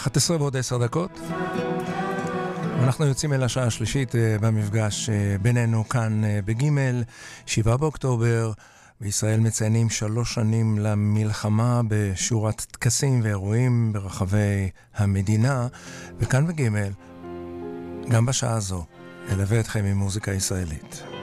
11 ועוד 10 דקות. אנחנו יוצאים אל השעה השלישית במפגש בינינו כאן בגימל, 7 באוקטובר. בישראל מציינים 3 שנים למלחמה בשורת טקסים ואירועים ברחבי המדינה, וכאן בגימל, גם בשעה הזו, אלווה אתכם עם מוזיקה ישראלית.